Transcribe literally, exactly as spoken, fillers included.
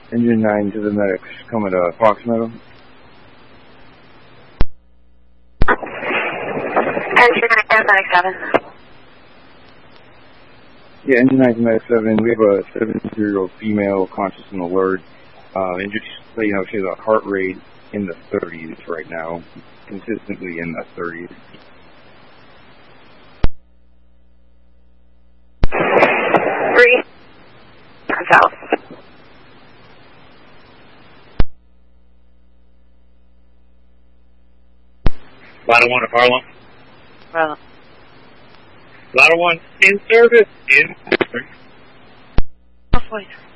Engine nine to the medics. Coming to Fox Meadow. Engine nine to medic seven. Yeah, Engine nine to medic seven. We have a seventy-two-year-old female conscious and alert. Uh, injured, so, you know, she has a heart rate in the thirties right now, consistently in the thirties. Three. South. Ladder one at Harlem. Well. Ladder one in service. In service. Oh, wait.